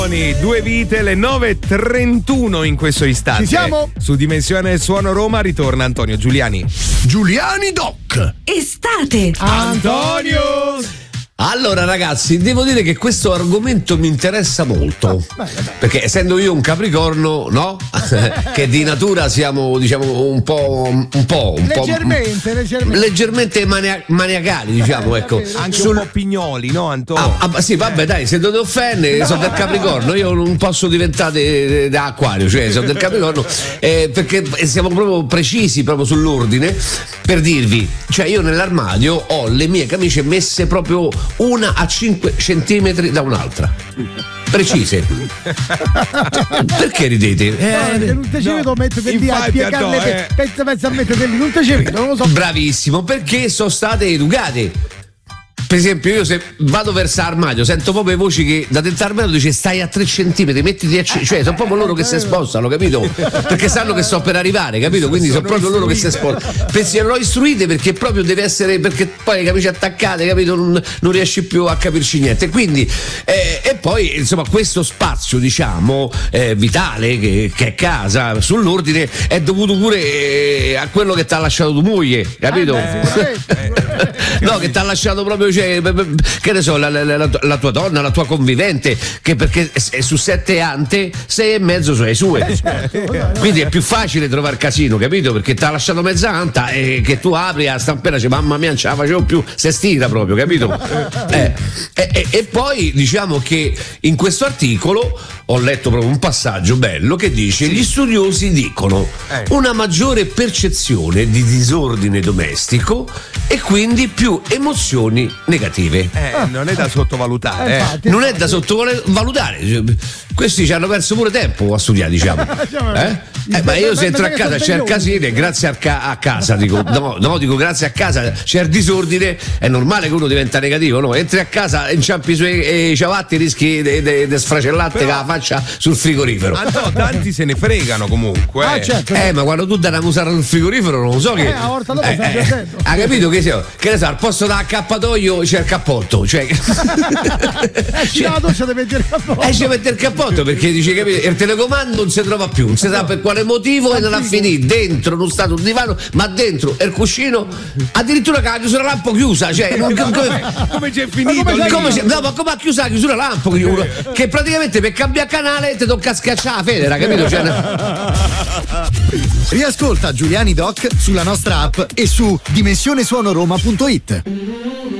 Due vite, le 9:31 in questo istante. Ci siamo? Su Dimensione Suono Roma ritorna Antonio Giuliani. Giuliani Doc. Estate. Antonio! Allora ragazzi, devo dire che questo argomento mi interessa molto, perché essendo io un Capricorno, no? Che di natura siamo, diciamo, un po' leggermente maniacali, diciamo, ecco. Anche un po' pignoli, no Antonio? Sì, vabbè, dai, se non ti offende, sono del Capricorno, io non posso diventare da Acquario, cioè sono del Capricorno, perché siamo proprio precisi proprio sull'ordine. Per dirvi, cioè io nell'armadio ho le mie camicie messe proprio una a 5 centimetri da un'altra, precise. Perché ridete? Non te ci vedo mettere lì a piegarle pensa a mettere lì, non te ci vedo, non lo so. Bravissimo, perché sono state educate. Per esempio, io se vado verso l'armadio sento proprio le voci che da dentro l'armadio dice stai a 3 centimetri, mettiti a cioè sono proprio loro che si spostano, capito? Perché sanno che sto per arrivare, capito? Quindi sono proprio loro che si spostano. Pensi che non ho istruite perché proprio deve essere, perché poi le camicie attaccate, capito? Non riesci più a capirci niente. Quindi e poi insomma questo spazio, diciamo, vitale che è casa, sull'ordine, è dovuto pure a quello che ti ha lasciato tua moglie, capito? No, che ti ha lasciato proprio, cioè, che ne so, la tua donna, la tua convivente, che perché è su 7 ante, 6 e mezzo sono le sue. Quindi è più facile trovare casino, capito? Perché ti ha lasciato mezza anta e che tu apri a stampella, dice mamma mia non ce la facevo più, se stira proprio, capito? E poi diciamo che in questo articolo ho letto proprio un passaggio bello che dice: gli studiosi dicono una maggiore percezione di disordine domestico e quindi più emozioni negative. Non è da sottovalutare. Infatti, non è da sottovalutare. Questi ci hanno perso pure tempo a studiare, diciamo. Ma io se entro a casa c'è il casino e grazie a casa dico, dico grazie a casa c'è il disordine, è normale che uno diventa negativo, no? Entri a casa, inciampi sui ciabatte, rischi di sfracellarti con la faccia sul frigorifero. Tanti se ne fregano comunque. Certo. Ma quando tu dai una musata sul frigorifero non lo so che. Ha capito che ne so, al posto dell'accappatoio c'è il cappotto, cioè. La doccia deve mettere il cappotto. Ci mette il cappotto perché dice, capito, il telecomando non si trova più, non si sa per quale motivo, e non ha finito dentro, non sta sul divano, ma dentro il cuscino, addirittura che la chiusura lampo chiusa, cioè come c'è finito? Ma come ha chiuso la chiusura lampo? Che praticamente per cambiare canale ti tocca schiacciare la federa, capito? Riascolta Giuliani Doc sulla nostra app e su dimensionesuonoroma.it.